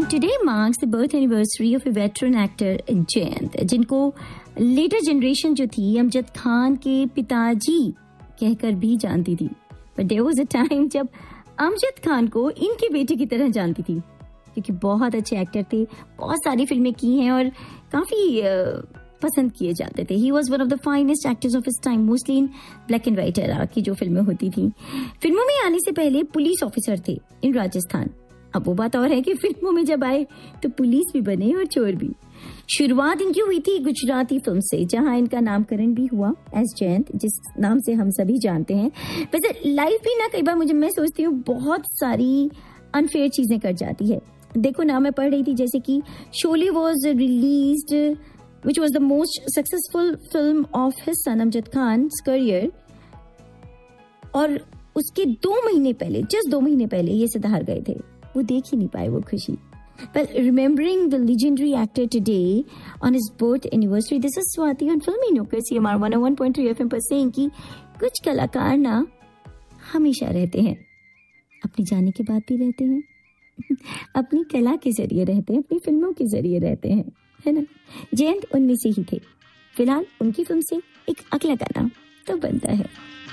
today marks the birth anniversary of a veteran actor Jayant, जिनको later generation जो थी अमजद खान के पिताजी कहकर भी जानती थी. But there was a time जब अमजद खान को इनके बेटे की तरह जानती थी, क्योंकि बहुत अच्छे एक्टर थे, बहुत सारी फिल्में की हैं और काफी पसंद किए जाते थे. He was one of the finest actors of his time, mostly in black and white era की जो फिल्में होती थी. फिल्मों में आने से पहले पुलिस ऑफिसर थे इन राजस्थान. अब वो बात और है कि फिल्मों में जब आए तो पुलिस भी बने और चोर भी. शुरुआत इनकी हुई थी गुजराती फिल्म से, जहां इनका नामकरण भी हुआ एस जयंत, जिस नाम से हम सभी जानते हैं. वैसे लाइफ भी ना कई बार मैं सोचती हूँ बहुत सारी अनफेयर चीजें कर जाती है. देखो ना, मैं पढ़ रही थी जैसे कि Sholay was released which was the most successful film of his son Amjad Khan's career, और उसके 2 महीने पहले, just 2 महीने पहले ये सितार गए थे. वो देख ही नहीं पाए वो खुशी. But remembering the legendary actor today on his birth anniversary, this is Swati on Filmy Nucleus CMR 101.3 FM पर saying कि कुछ कलाकार ना हमेशा रहते हैं, अपनी जाने के बाद भी रहते हैं, अपनी कला के जरिए रहते हैं, अपनी फिल्मों के जरिए रहते हैं, है ना. जयंत उनमें से ही थे. फिलहाल उनकी फिल्म से एक अगला गाना तो बनता है.